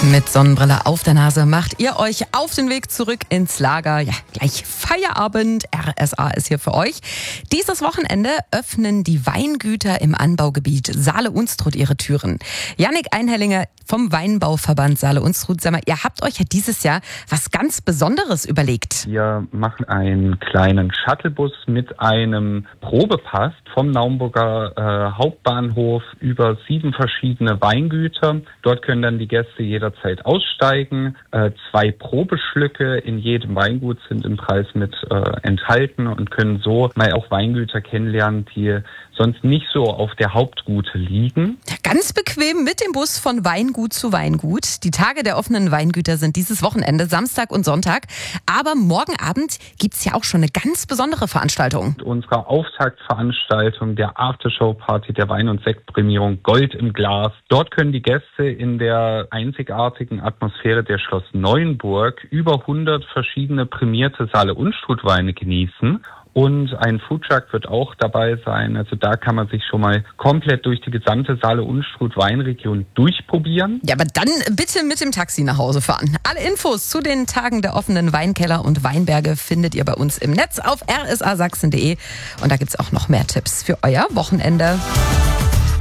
Mit Sonnenbrille auf der Nase macht ihr euch auf den Weg zurück ins Lager. Ja, gleich Feierabend. RSA ist hier für euch. Dieses Wochenende öffnen die Weingüter im Anbaugebiet Saale-Unstrut ihre Türen. Jannik Einhellinger vom Weinbauverband Saale-Unstrut. Sag mal, ihr habt euch ja dieses Jahr was ganz Besonderes überlegt. Wir machen einen kleinen Shuttlebus mit einem Probepass vom Naumburger Hauptbahnhof über 7 verschiedene Weingüter. Dort können dann die Gäste jederzeit aussteigen. 2 Probeschlücke in jedem Weingut sind im Preis mit enthalten und können so mal auch Weingüter kennenlernen, die sonst nicht so auf der Hauptroute liegen. Ganz bequem mit dem Bus von Weingut zu Weingut. Die Tage der offenen Weingüter sind dieses Wochenende, Samstag und Sonntag. Aber morgen Abend gibt's ja auch schon eine ganz besondere Veranstaltung. Unsere Auftaktveranstaltung der Aftershow-Party der Wein- und Sektprämierung Gold im Glas. Dort können die Gäste in der einzigartigen Atmosphäre der Schloss Neuenburg über 100 verschiedene prämierte Saale-Unstrut-Weine genießen. Und ein Foodtruck wird auch dabei sein. Also da kann man sich schon mal komplett durch die gesamte Saale-Unstrut-Weinregion durchprobieren. Ja, aber dann bitte mit dem Taxi nach Hause fahren. Alle Infos zu den Tagen der offenen Weinkeller und Weinberge findet ihr bei uns im Netz auf rsasachsen.de. Und da gibt's auch noch mehr Tipps für euer Wochenende.